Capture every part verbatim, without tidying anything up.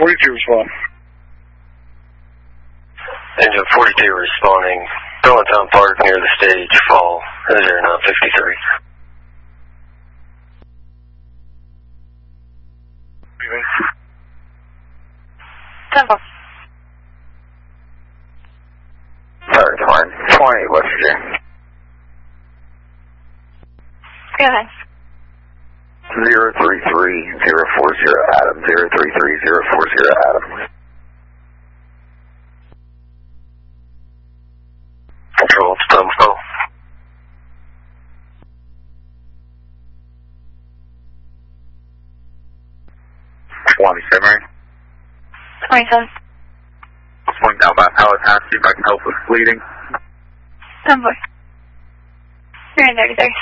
forty-two respond. Engine forty-two responding. Downtown Park near the stage, fall zero nine fifty-three. Temple. Sorry, Torn. twenty, West Virginia. Go ahead. zero three three zero four zero Adam, zero three three zero four zero Adam. Control, it's Temple. twenty-seven, right? twenty-seven. Swing down by Palatine, see if I can help with bleeding. Temple. You're in thirty-three.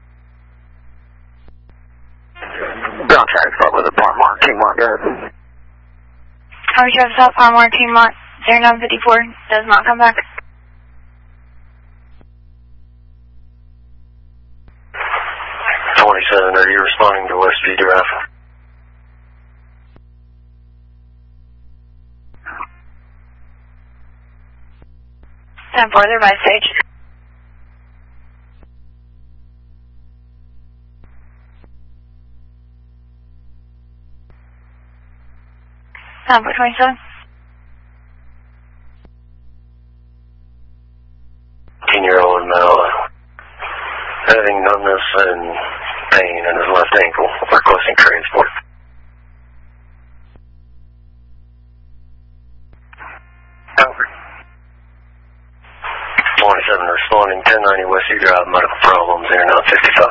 Ground traffic start with a Palm Mark, King Mark, go ahead. Harvey Drive South, Palm Mark, Team Lot, zero nine fifty-four, does not come back. twenty-seven, are you responding to Westview Drive? ten four, they're by stage. Number twenty-seven. fifteen-year-old male having numbness and pain in his left ankle, requesting transport. Over. twenty-seven responding, ten ninety Westview Drive, medical problems, zero nine fifty-five.